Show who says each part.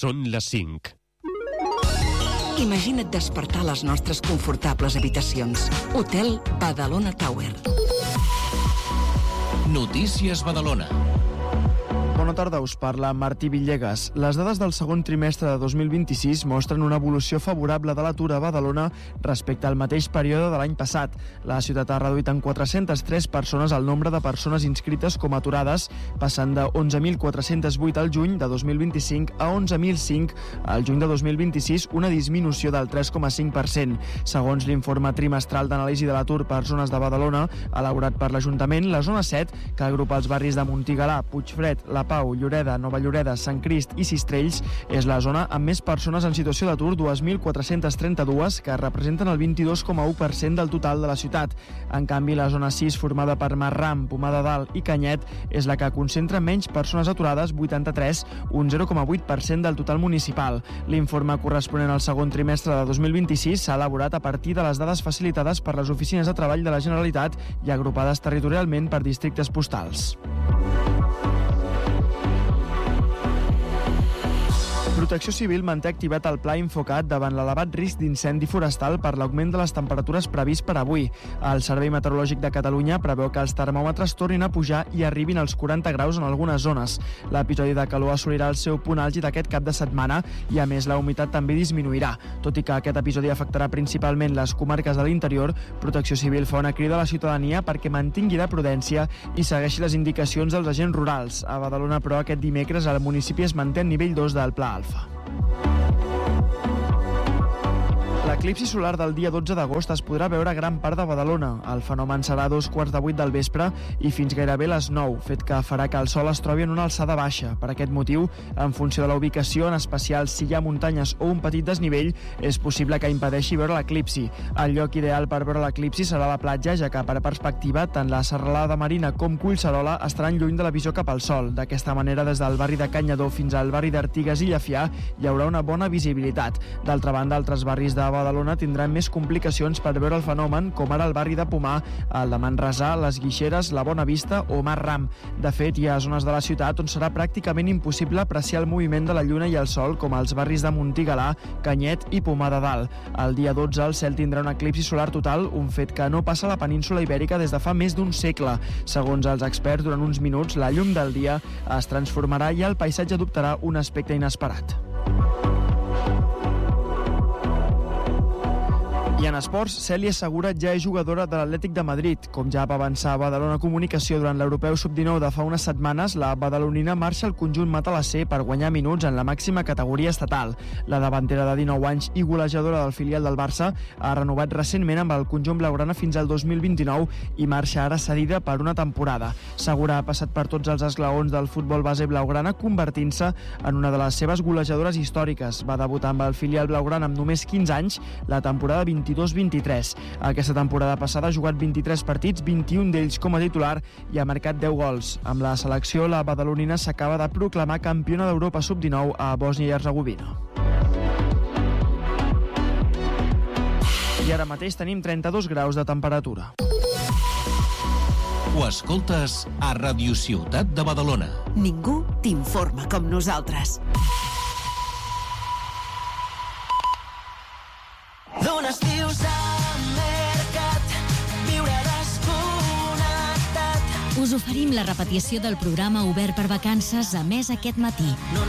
Speaker 1: Són les 5.
Speaker 2: Imagina't despertar a les nostres confortables habitacions. Hotel Badalona Tower.
Speaker 3: Notícies Badalona.
Speaker 4: Bona tarda, us parla Martí Villegas. Les dades del segon trimestre de 2026 mostren una evolució favorable de l'atur a Badalona respecte al mateix període de l'any passat. La ciutat ha reduït en 403 persones el nombre de persones inscrites com a aturades, passant de 11.408 al juny de 2025 a 11.005 al juny de 2026, una disminució del 3,5%. Segons l'informe trimestral d'anàlisi de l'atur per zones de Badalona, elaborat per l'Ajuntament, la zona 7, que agrupa els barris de Montigalà, Puigfred, La Pau, Lloreda, Nova Lloreda, Sant Crist i Sistrells, és la zona amb més persones en situació d'atur, 2.432, que representen el 22,1% del total de la ciutat. En canvi, la zona 6, formada per Marram, Pomar de Dalt i Canyet, és la que concentra menys persones aturades, 83, un 0,8% del total municipal. L'informe corresponent al segon trimestre de 2026 s'ha elaborat a partir de les dades facilitades per les oficines de treball de la Generalitat i agrupades territorialment per districtes postals. Protecció Civil manté activat el Pla Infocat davant l'elevat risc d'incendi forestal per l'augment de les temperatures previst per avui. El Servei Meteorològic de Catalunya preveu que els termòmetres tornin a pujar i arribin als 40 graus en algunes zones. L'episodi de calor assolirà el seu punt àlgid aquest cap de setmana i, a més, la humitat també disminuirà. Tot i que aquest episodi afectarà principalment les comarques de l'interior, Protecció Civil fa una crida a la ciutadania perquè mantingui la prudència i segueixi les indicacions dels agents rurals. A Badalona, però, aquest dimecres el municipi es manté en nivell 2 del Pla Alfa. L'eclipsi solar del dia 12 d'agost es podrà veure a gran part de Badalona. El fenomen serà a 7:45 del vespre i fins gairebé les 9, fet que farà que el sol es trobi en una alçada baixa. Per aquest motiu, en funció de la ubicació, en especial si hi ha muntanyes o un petit desnivell, és possible que impedeixi veure l'eclipsi. El lloc ideal per veure l'eclipsi serà la platja, ja que per perspectiva tant la serralada Marina com Collserola estaran lluny de la visió cap al sol. D'aquesta manera, des del barri de Canyadó fins al barri d'Artigues i Llefià hi haurà una bona visibilitat. D'altra banda, altres barris de Badalona tindran més complicacions per veure el fenomen, com ara el barri de Pomar, el de Manresà, les Guixeres, la Bona Vista o Marram. De fet, hi ha zones de la ciutat on serà pràcticament impossible apreciar el moviment de la lluna i el sol, com els barris de Montigalà, Canyet i Pomar de Dalt. El dia 12 el cel tindrà un eclipsi solar total, un fet que no passa a la península Ibèrica des de fa més d'un segle. Segons els experts, durant uns minuts la llum del dia es transformarà i el paisatge adoptarà un aspecte inesperat. I en esports, Cèlia Segura ja és jugadora de l'Atlètic de Madrid. Com ja va avançar Badalona Comunicació durant l'Europeu Sub-19 de fa unes setmanes, la badalonina marxa al conjunt matalasser per guanyar minuts en la màxima categoria estatal. La davantera de 19 anys i golejadora del filial del Barça ha renovat recentment amb el conjunt blaugrana fins al 2029 i marxa ara cedida per una temporada. Segura ha passat per tots els esglaons del futbol base blaugrana, convertint-se en una de les seves golejadores històriques. Va debutar amb el filial blaugrana amb només 15 anys, la temporada 22-23. Aquesta temporada passada ha jugat 23 partits, 21 d'ells com a titular i ha marcat 10 gols. Amb la selecció, la badalonina s'acaba de proclamar campiona d'Europa Sub-19 a Bòsnia i Hercegovina. I ara mateix tenim 32 graus de temperatura.
Speaker 3: Ho escoltes a Radio Ciutat de Badalona.
Speaker 2: Ningú t'informa com nosaltres.
Speaker 5: D'un estiu s'ha mercat, viure desconnectat.
Speaker 6: Us oferim la repetició del programa obert per vacances emès aquest matí.
Speaker 5: No